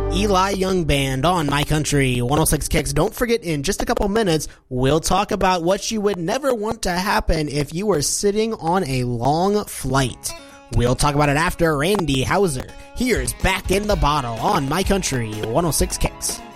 Eli Young Band on My Country 106 Kicks. Don't forget, in just a couple minutes, we'll talk about what you would never want to happen if you were sitting on a long flight. We'll talk about it after Randy Houser. Here's Back in the Bottle on My Country 106 Kicks.